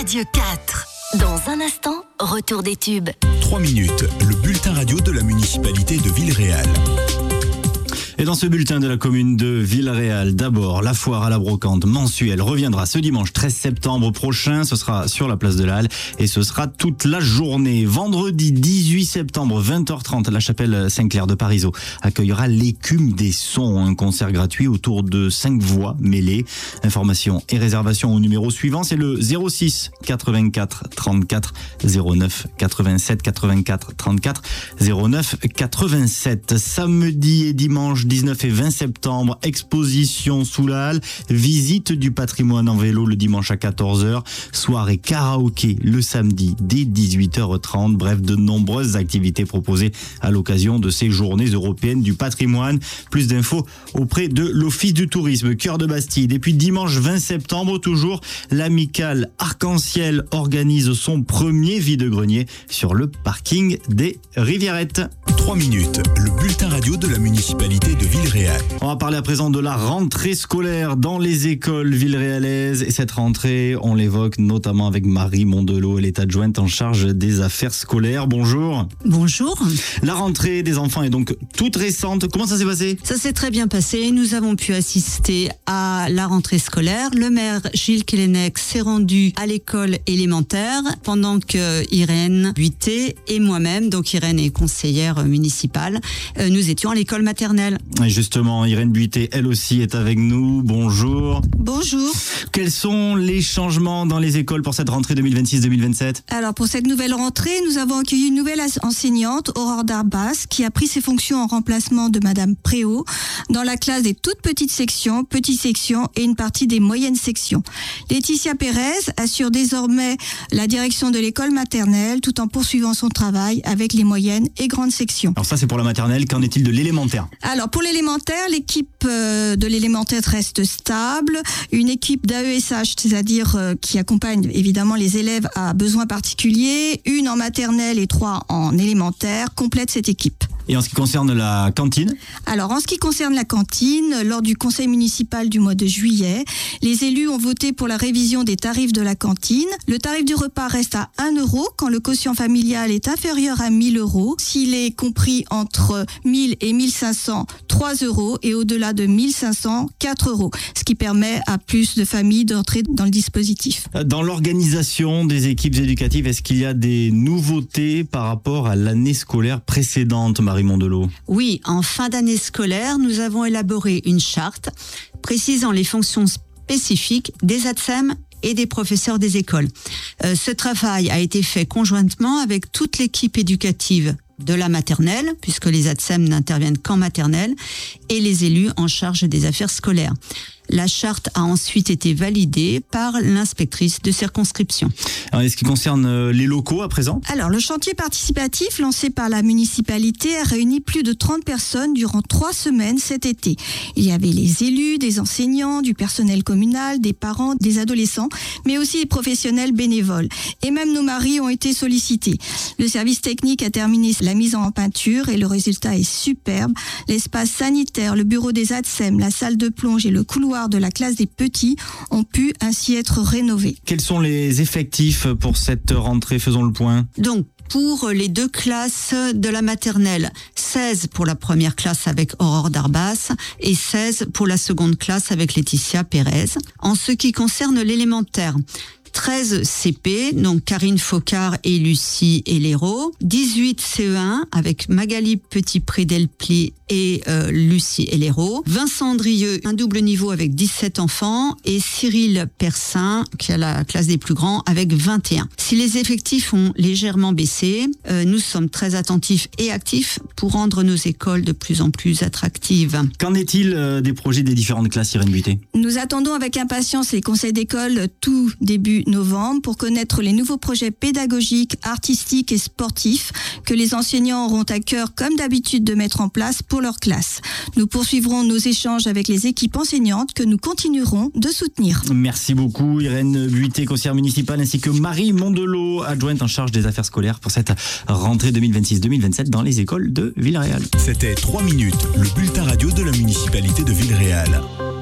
Radio 4. Dans un instant, retour des tubes. 3 minutes, le bulletin radio de la municipalité de Villeréal. Et dans ce bulletin de la commune de Villeréal, d'abord, la foire à la brocante mensuelle reviendra ce dimanche 13 septembre prochain. Ce sera sur la place de la Halle et ce sera toute la journée. Vendredi 18 septembre, 20h30, la chapelle Saint-Clair de Parisot accueillera l'écume des sons, un concert gratuit autour de 5 voix mêlées. Informations et réservations au numéro suivant, c'est le 06 84 34 09 87 84 34 09 87. Samedi et dimanche 19 et 20 septembre, exposition sous la Halle, visite du patrimoine en vélo le dimanche à 14h, soirée karaoké le samedi dès 18h30. Bref, de nombreuses activités proposées à l'occasion de ces journées européennes du patrimoine. Plus d'infos auprès de l'Office du tourisme Cœur de Bastide. Et puis dimanche 20 septembre, toujours, l'amicale Arc-en-Ciel organise son premier vide-grenier sur le parking des Rivierettes. 3 minutes, le bulletin radio de la municipalité de Villeréal. On va parler à présent de la rentrée scolaire dans les écoles villeréalaises. Et cette rentrée, on l'évoque notamment avec Marie Mondelot, elle est adjointe en charge des affaires scolaires. Bonjour. Bonjour. La rentrée des enfants est donc toute récente. Comment ça s'est passé ? Ça s'est très bien passé. Nous avons pu assister à la rentrée scolaire. Le maire Gilles Kellenec s'est rendu à l'école élémentaire pendant que Irène Buité et moi-même, donc Irène est conseillère municipale, nous étions à l'école maternelle. Et justement, Irène Buité, elle aussi, est avec nous. Bonjour. Bonjour. Quels sont les changements dans les écoles pour cette rentrée 2026-2027 ? Alors pour cette nouvelle rentrée, nous avons accueilli une nouvelle enseignante, Aurore Darbas, qui a pris ses fonctions en remplacement de Madame Préau dans la classe des toutes petites sections et une partie des moyennes sections. Laetitia Pérez assure désormais la direction de l'école maternelle tout en poursuivant son travail avec les moyennes et grandes sections. Alors ça c'est pour la maternelle, qu'en est-il de l'élémentaire ? Alors pour l'élémentaire, l'équipe de l'élémentaire reste stable. Une équipe d'AESH, c'est-à-dire qui accompagne évidemment les élèves à besoins particuliers, une en maternelle et 3 en élémentaire, complète cette équipe. Et en ce qui concerne la cantine ? Alors, en ce qui concerne la cantine, lors du conseil municipal du mois de juillet, les élus ont voté pour la révision des tarifs de la cantine. Le tarif du repas reste à 1 € quand le quotient familial est inférieur à 1 000 €. S'il est compris entre 1 000 et 1 500, 3 € et au-delà de 1 500, 4 €. Ce qui permet à plus de familles d'entrer dans le dispositif. Dans l'organisation des équipes éducatives, est-ce qu'il y a des nouveautés par rapport à l'année scolaire précédente, Marie Mondelot ? Oui, en fin d'année scolaire, nous avons élaboré une charte précisant les fonctions spécifiques des ATSEM et des professeurs des écoles. Ce travail a été fait conjointement avec toute l'équipe éducative de la maternelle, puisque les ATSEM n'interviennent qu'en maternelle, et les élus en charge des affaires scolaires. La charte a ensuite été validée par l'inspectrice de circonscription. Alors, est-ce qui concerne les locaux à présent ? Alors, le chantier participatif lancé par la municipalité a réuni plus de 30 personnes durant 3 semaines cet été. Il y avait les élus, des enseignants, du personnel communal, des parents, des adolescents, mais aussi des professionnels bénévoles. Et même nos maris ont été sollicités. Le service technique a terminé la mise en peinture et le résultat est superbe. L'espace sanitaire, le bureau des ATSEM, la salle de plonge et le couloir de la classe des petits ont pu ainsi être rénovés. Quels sont les effectifs pour cette rentrée ? Faisons le point. Donc, pour les 2 classes de la maternelle, 16 pour la première classe avec Aurore Darbas et 16 pour la seconde classe avec Laetitia Pérez. En ce qui concerne l'élémentaire, 13 CP, donc Karine Focard et Lucie Héléro, 18 CE1 avec Magali Petit-Pré-Delpli et Lucie Héléro, Vincent Andrieux, un double niveau avec 17 enfants et Cyril Persin, qui a la classe des plus grands, avec 21. Si les effectifs ont légèrement baissé, nous sommes très attentifs et actifs pour rendre nos écoles de plus en plus attractives. Qu'en est-il des projets des différentes classes, Irène Buité ? Nous attendons avec impatience les conseils d'école tout début novembre pour connaître les nouveaux projets pédagogiques, artistiques et sportifs que les enseignants auront à cœur, comme d'habitude, de mettre en place pour leur classe. Nous poursuivrons nos échanges avec les équipes enseignantes que nous continuerons de soutenir. Merci beaucoup Irène Buité, conseillère municipale, ainsi que Marie Mondelot, adjointe en charge des affaires scolaires pour cette rentrée 2026-2027 dans les écoles de Villeréal. C'était 3 minutes, le bulletin radio de la municipalité de Villeréal.